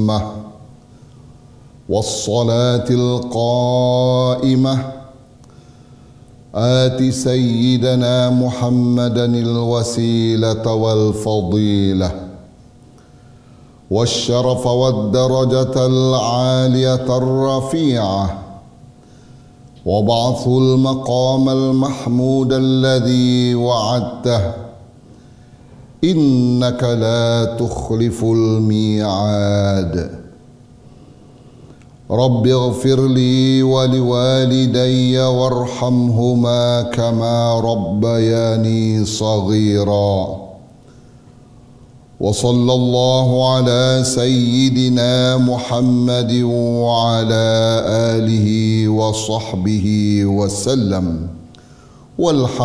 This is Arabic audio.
التامة والصلاة القائمة آت سيدنا محمدا الوسيلة والفضيلة والشرف والدرجة العالية الرفيعة وابعثه المقام المحمود الذي وعدته إنك لا تخلف الميعاد. رب اغفر لي ولوالدي وارحمهما كما ربياني صغيرا. وصلى الله على سيدنا محمد وعلى آله وصحبه وسلم والحمد